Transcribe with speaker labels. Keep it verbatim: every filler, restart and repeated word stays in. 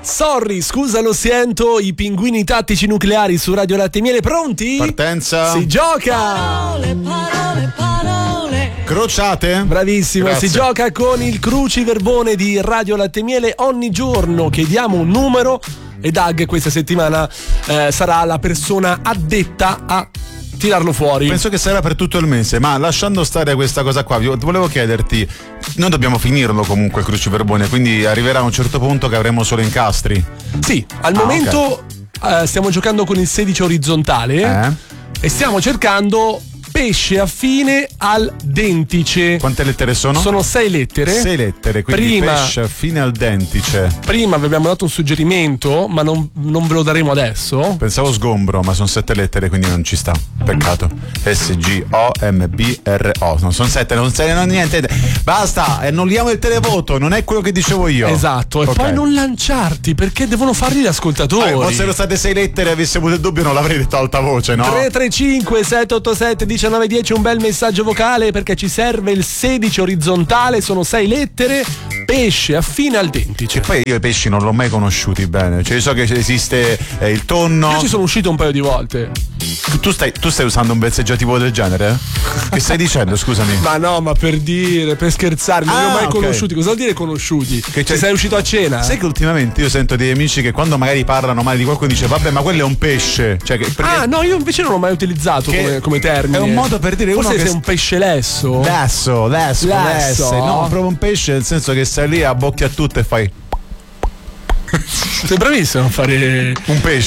Speaker 1: Sorry, scusa lo sento, i pinguini tattici nucleari su Radio Latte e Miele, pronti?
Speaker 2: Partenza.
Speaker 1: Si gioca!
Speaker 3: Parole, parole, parole.
Speaker 2: Crociate.
Speaker 1: Bravissimo,
Speaker 2: Grazie.
Speaker 1: si gioca con il cruciverbone di Radio Latte e Miele. Ogni giorno chiediamo un numero e Doug questa settimana eh, sarà la persona addetta a tirarlo fuori.
Speaker 2: Penso che sarà per tutto il mese, ma lasciando stare questa cosa qua, io volevo chiederti, noi dobbiamo finirlo comunque il cruciverbone, quindi arriverà a un certo punto che avremo solo incastri.
Speaker 1: Sì, al
Speaker 2: Ah,
Speaker 1: momento eh, stiamo giocando con il sedici orizzontale
Speaker 2: Eh?
Speaker 1: e stiamo cercando pesce affine al dentice.
Speaker 2: Quante lettere sono?
Speaker 1: Sono sei lettere.
Speaker 2: Sei lettere, quindi
Speaker 1: Prima-
Speaker 2: pesce affine al dentice.
Speaker 1: Prima vi abbiamo dato un suggerimento, ma non, non ve lo daremo adesso.
Speaker 2: Pensavo sgombro, ma sono sette lettere, quindi non ci sta. Peccato. S G O M B R O. Non sono sette, non sei non niente. Basta, annulliamo il televoto, non è quello che dicevo io.
Speaker 1: Esatto, e
Speaker 2: Ok.
Speaker 1: poi non lanciarti perché devono farli gli ascoltatori.
Speaker 2: Ah, fossero state sei lettere e avessi avuto il dubbio, non l'avrei detto a alta voce, no?
Speaker 1: tre tre cinque sette otto sette uno nove uno zero, un bel messaggio vocale perché ci serve il sedici orizzontale, sono sei lettere, pesce affine al dentice.
Speaker 2: Poi io i pesci non l'ho mai conosciuti bene, cioè io so che esiste eh, il tonno.
Speaker 1: Io ci sono uscito un paio di volte.
Speaker 2: Tu, tu stai, tu stai usando un vezzeggiativo del genere? Che stai dicendo, scusami?
Speaker 1: Ma no, ma per dire, per scherzare, non li ho
Speaker 2: Ah,
Speaker 1: mai
Speaker 2: ok.
Speaker 1: conosciuti. Cosa vuol dire conosciuti? Che
Speaker 2: c'è-
Speaker 1: ci sei uscito a cena?
Speaker 2: Sai che ultimamente io sento dei amici che quando magari parlano male di qualcuno dice vabbè ma quello è un pesce, cioè che, perché
Speaker 1: Ah, no, io invece non l'ho mai utilizzato
Speaker 2: Che
Speaker 1: come, come termine.
Speaker 2: è un modo per dire
Speaker 1: Forse
Speaker 2: uno che
Speaker 1: sei un pesce lesso.
Speaker 2: lesso, lesso,
Speaker 1: Lesso?
Speaker 2: lesso, no, proprio un pesce nel senso che stai lì a bocchi a tutto e fai
Speaker 1: Sei bravissimo a fare
Speaker 2: un pesce.